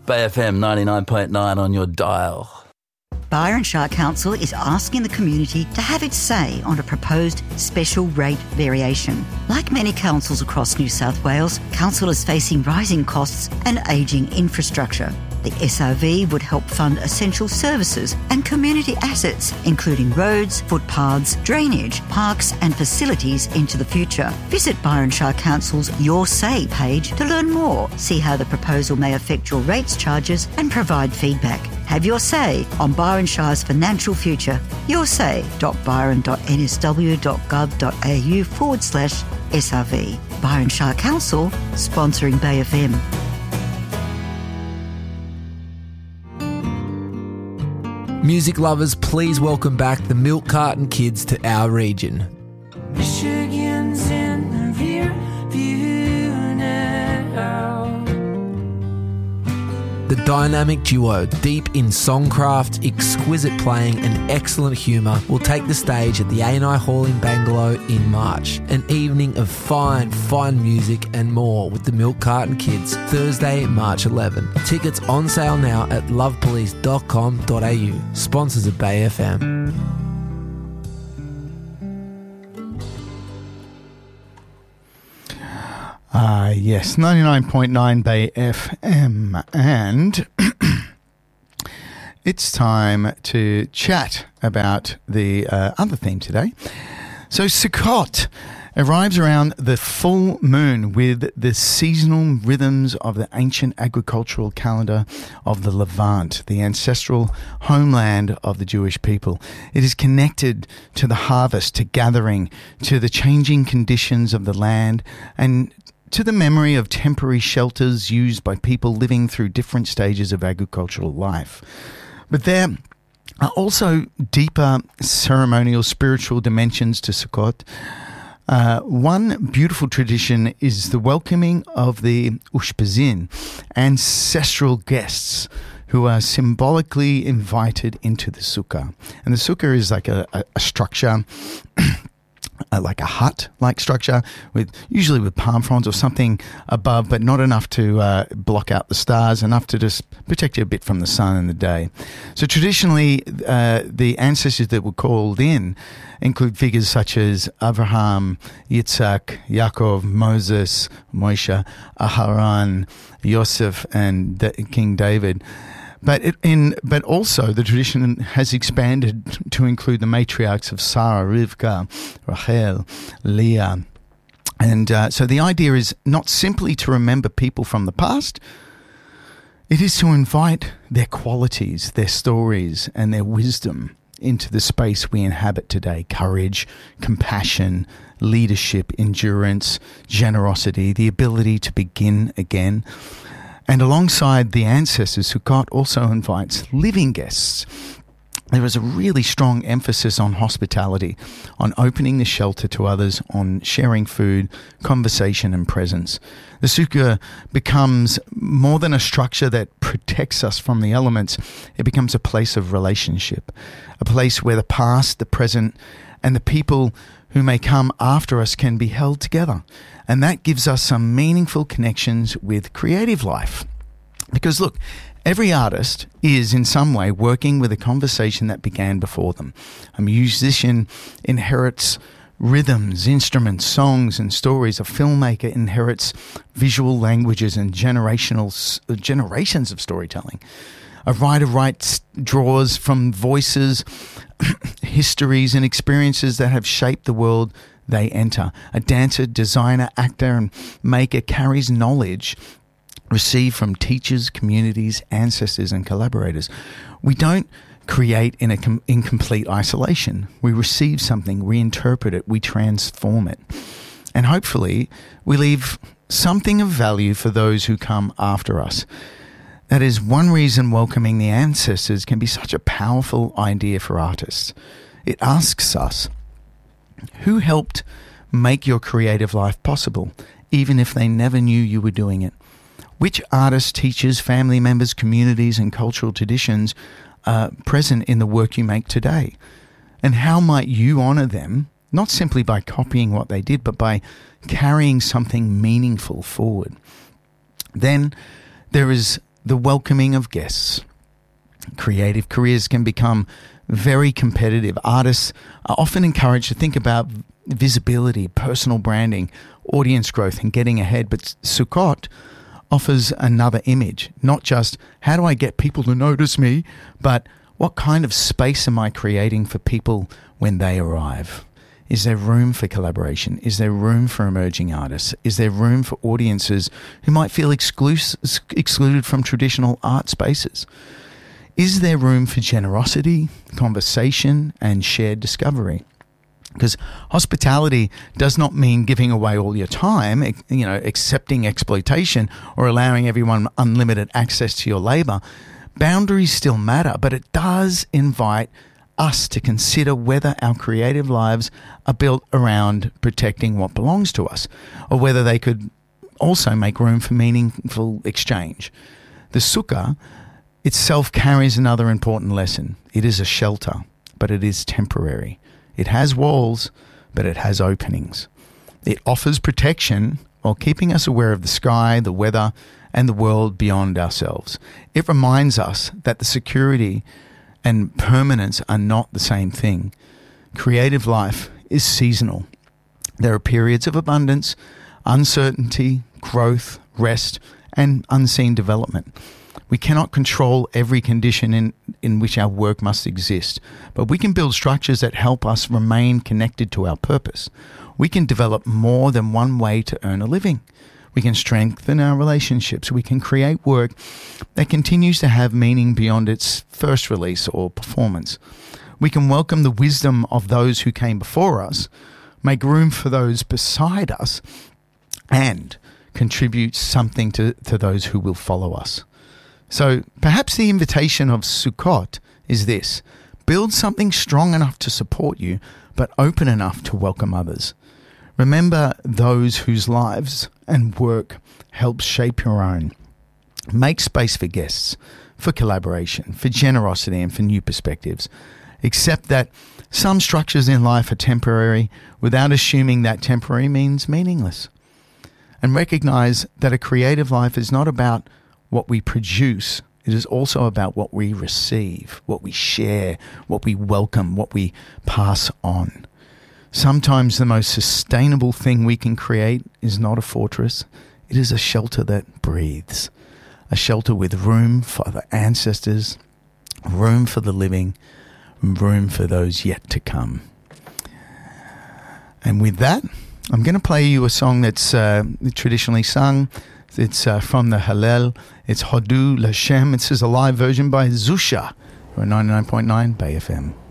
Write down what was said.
Bay FM 99.9 on your dial. Byron Shire Council is asking the community to have its say on a proposed special rate variation. Like many councils across New South Wales, council is facing rising costs and ageing infrastructure. The SRV would help fund essential services and community assets, including roads, footpaths, drainage, parks and facilities into the future. Visit Byron Shire Council's Your Say page to learn more, see how the proposal may affect your rates charges and provide feedback. Have your say on Byron Shire's financial future. yoursay.byron.nsw.gov.au/SRV. Byron Shire Council, sponsoring Bay FM. Music lovers, please welcome back the Milk Carton Kids to our region. Michigan's in the rear view now. The dynamic duo, deep in songcraft, exquisite playing and excellent humour, will take the stage at the A&I Hall in Bangalow in March. An evening of fine music and more with the Milk Carton Kids, Thursday, March 11. Tickets on sale now at lovepolice.com.au. Sponsors of Bay FM. Yes, 99.9 Bay FM, and it's time to chat about the other theme today. So Sukkot arrives around the full moon with the seasonal rhythms of the ancient agricultural calendar of the Levant, the ancestral homeland of the Jewish people. It is connected to the harvest, to gathering, to the changing conditions of the land, and to the memory of temporary shelters used by people living through different stages of agricultural life. But there are also deeper ceremonial, spiritual dimensions to Sukkot. One beautiful tradition is the welcoming of the Ushpizin, ancestral guests who are symbolically invited into the sukkah. And the sukkah is like a structure, like a hut-like structure, usually with palm fronds or something above, but not enough to block out the stars, enough to just protect you a bit from the sun in the day. So traditionally, the ancestors that were called in include figures such as Abraham, Yitzhak, Yaakov, Moses, Moshe, Aharon, Yosef, and King David. But also the tradition has expanded to include the matriarchs of Sarah, Rivka, Rachel, Leah. And so the idea is not simply to remember people from the past, it is to invite their qualities, their stories, and their wisdom into the space we inhabit today. Courage, compassion, leadership, endurance, generosity, the ability to begin again. And alongside the ancestors, Sukkot also invites living guests. There is a really strong emphasis on hospitality, on opening the shelter to others, on sharing food, conversation and presence. The sukkah becomes more than a structure that protects us from the elements. It becomes a place of relationship, a place where the past, the present, and the people who may come after us can be held together. And that gives us some meaningful connections with creative life. Because look, every artist is in some way working with a conversation that began before them. A musician inherits rhythms, instruments, songs and stories. A filmmaker inherits visual languages and generations of storytelling. A writer draws from voices, histories and experiences that have shaped the world they enter. A dancer, designer, actor and maker carries knowledge received from teachers, communities, ancestors and collaborators. We don't create in incomplete isolation. We receive something, reinterpret it, we transform it. And hopefully we leave something of value for those who come after us. That is one reason welcoming the ancestors can be such a powerful idea for artists. It asks us, who helped make your creative life possible, even if they never knew you were doing it? Which artists, teachers, family members, communities and cultural traditions are present in the work you make today? And how might you honour them, not simply by copying what they did, but by carrying something meaningful forward? Then there is the welcoming of guests. Creative careers can become very competitive. Artists are often encouraged to think about visibility, personal branding, audience growth, and getting ahead. But Sukkot offers another image, not just how do I get people to notice me, but what kind of space am I creating for people when they arrive? Is there room for collaboration? Is there room for emerging artists? Is there room for audiences who might feel excluded from traditional art spaces? Is there room for generosity, conversation, and shared discovery? Because hospitality does not mean giving away all your time, accepting exploitation or allowing everyone unlimited access to your labor. Boundaries still matter, but it does invite us to consider whether our creative lives are built around protecting what belongs to us, or whether they could also make room for meaningful exchange. The sukkah itself carries another important lesson. It is a shelter, but it is temporary. It has walls, but it has openings. It offers protection while keeping us aware of the sky, the weather, and the world beyond ourselves. It reminds us that the security and permanence are not the same thing. Creative life is seasonal. There are periods of abundance, uncertainty, growth, rest, and unseen development. We cannot control every condition in which our work must exist, but we can build structures that help us remain connected to our purpose. We can develop more than one way to earn a living. We can strengthen our relationships. We can create work that continues to have meaning beyond its first release or performance. We can welcome the wisdom of those who came before us, make room for those beside us, and contribute something to those who will follow us. So perhaps the invitation of Sukkot is this: build something strong enough to support you, but open enough to welcome others. Remember those whose lives and work help shape your own. Make space for guests, for collaboration, for generosity, and for new perspectives. Accept that some structures in life are temporary without assuming that temporary means meaningless. And recognize that a creative life is not about what we produce. It is also about what we receive, what we share, what we welcome, what we pass on. Sometimes the most sustainable thing we can create is not a fortress. It is a shelter that breathes, a shelter with room for the ancestors, room for the living, room for those yet to come. And with that, I'm going to play you a song that's traditionally sung. It's from the Hallel. It's Hodu L'Hashem. This is a live version by Zusha on 99.9 Bay FM.